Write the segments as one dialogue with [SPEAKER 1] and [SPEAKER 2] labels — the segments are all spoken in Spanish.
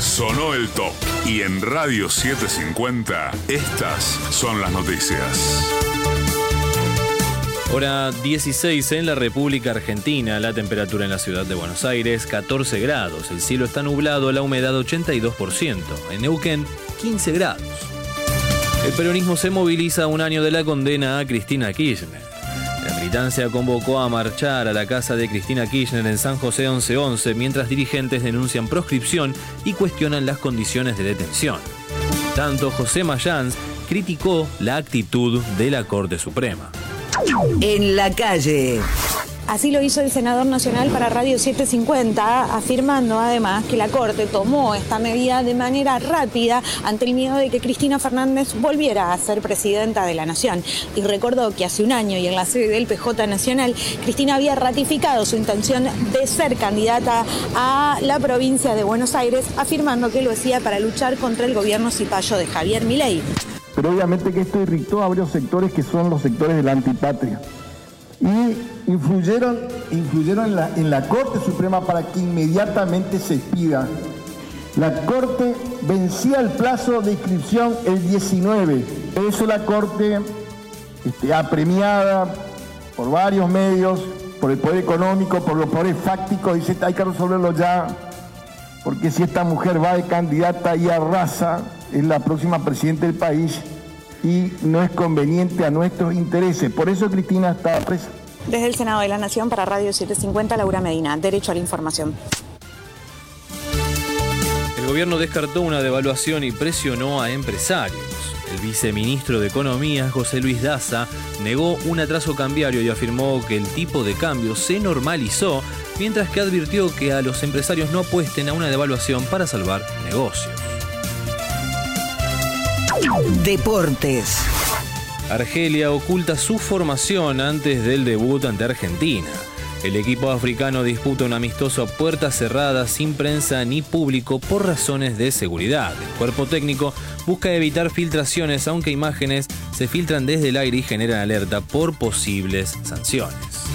[SPEAKER 1] Sonó el top. Y en Radio 750, estas son las noticias.
[SPEAKER 2] Hora 16 en la República Argentina. La temperatura en la ciudad de Buenos Aires, 14 grados. El cielo está nublado, la humedad 82%. En Neuquén, 15 grados. El peronismo se moviliza a un año de la condena a Cristina Kirchner. La militancia convocó a marchar a la casa de Cristina Kirchner en San José 1111, mientras dirigentes denuncian proscripción y cuestionan las condiciones de detención. Tanto José Mayans criticó la actitud de la Corte Suprema.
[SPEAKER 3] En la calle.
[SPEAKER 4] Así lo hizo el senador nacional para Radio 750, afirmando además que la Corte tomó esta medida de manera rápida ante el miedo de que Cristina Fernández volviera a ser presidenta de la Nación. Y recordó que hace un año y en la sede del PJ Nacional, Cristina había ratificado su intención de ser candidata a la provincia de Buenos Aires, afirmando que lo hacía para luchar contra el gobierno cipayo de Javier Milei.
[SPEAKER 5] Pero obviamente que esto irritó a varios sectores que son los sectores de la antipatria. Y influyeron en la Corte Suprema para que inmediatamente se expida. La Corte vencía el plazo de inscripción el 19. Por eso la Corte, apremiada por varios medios, por el poder económico, por los poderes fácticos, dice hay que resolverlo ya, porque si esta mujer va de candidata y arrasa, es la próxima presidenta del país y no es conveniente a nuestros intereses. Por eso Cristina está presa.
[SPEAKER 4] Desde el Senado de la Nación para Radio 750, Laura Medina, Derecho a la Información.
[SPEAKER 2] El gobierno descartó una devaluación y presionó a empresarios. El viceministro de Economía, José Luis Daza, negó un atraso cambiario y afirmó que el tipo de cambio se normalizó, mientras que advirtió que a los empresarios no apuesten a una devaluación para salvar negocios.
[SPEAKER 3] Deportes.
[SPEAKER 2] Argelia oculta su formación antes del debut ante Argentina. El equipo africano disputa un amistoso a puertas cerradas sin prensa ni público por razones de seguridad. El cuerpo técnico busca evitar filtraciones, aunque imágenes se filtran desde el aire y generan alerta por posibles sanciones.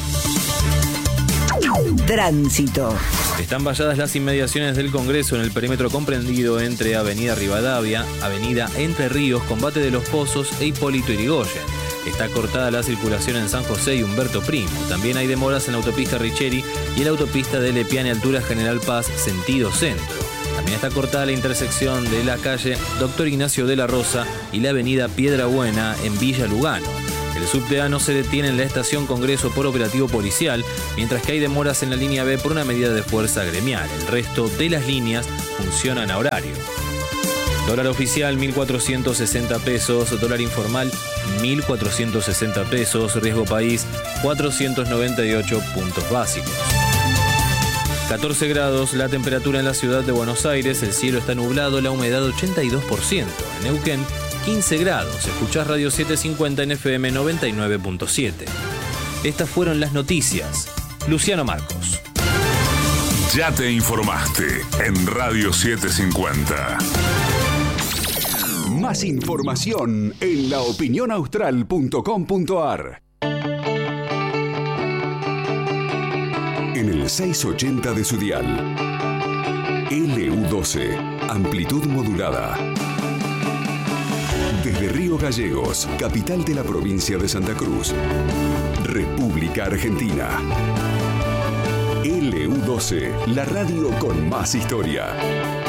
[SPEAKER 3] Tránsito.
[SPEAKER 2] Están valladas las inmediaciones del Congreso en el perímetro comprendido entre Avenida Rivadavia, Avenida Entre Ríos, Combate de los Pozos e Hipólito Yrigoyen. Está cortada la circulación en San José y Humberto Primo. También hay demoras en la autopista Richeri y en la autopista de Lepiane, altura General Paz, sentido centro. También está cortada la intersección de la calle Dr. Ignacio de la Rosa y la avenida Piedra Buena en Villa Lugano. El subte A no se detiene en la estación Congreso por operativo policial, mientras que hay demoras en la línea B por una medida de fuerza gremial. El resto de las líneas funcionan a horario. Dólar oficial 1.460 pesos, dólar informal 1.460 pesos, riesgo país 498 puntos básicos. 14 grados la temperatura en la ciudad de Buenos Aires, el cielo está nublado, la humedad 82%. En Neuquén 15 grados, escuchás Radio 750 en FM 99.7. Estas fueron las noticias. Luciano Marcos.
[SPEAKER 1] Ya te informaste en Radio 750.
[SPEAKER 6] Más información en laopinionaustral.com.ar. En el 680 de su dial. LU12, amplitud modulada. Desde Río Gallegos, capital de la provincia de Santa Cruz, República Argentina. LU12, la radio con más historia.